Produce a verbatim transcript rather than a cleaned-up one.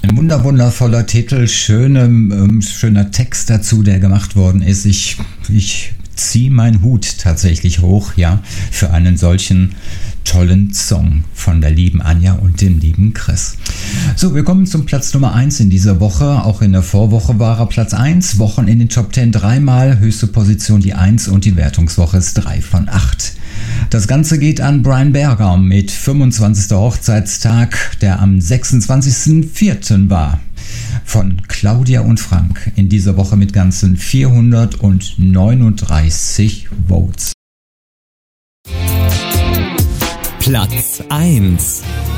Ein wunder wundervoller Titel, schöne, ähm, schöner Text dazu, der gemacht worden ist. Ich, ich ziehe meinen Hut tatsächlich hoch, ja, für einen solchen tollen Song von der lieben Anja und dem lieben Chris. So, wir kommen zum Platz Nummer eins in dieser Woche. Auch in der Vorwoche war er Platz eins, Wochen in den Top zehn dreimal, höchste Position die eins und die Wertungswoche ist drei von acht. Das Ganze geht an Brian Berger mit fünfundzwanzigsten Hochzeitstag, der am sechsundzwanzigsten vierten war. Von Claudia und Frank in dieser Woche mit ganzen vierhundertneununddreißig Votes. Platz eins.